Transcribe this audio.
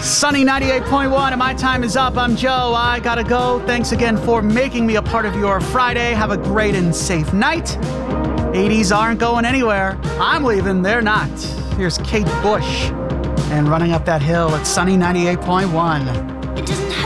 Sunny 98.1, and my time is up. I'm Joe. I gotta go. Thanks again for making me a part of your Friday. Have a great and safe night. 80s aren't going anywhere. I'm leaving. They're not. Here's Kate Bush and Running Up That Hill at Sunny 98.1.